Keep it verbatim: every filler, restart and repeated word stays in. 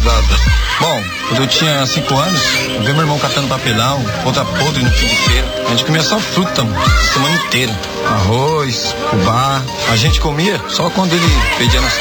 risada. Bom, quando eu tinha cinco anos, eu vi meu irmão catando papelão, outra podre no fim de feira. A gente comia só fruta, mano, a semana inteira. Arroz, fubá. A gente comia só quando ele pedia nas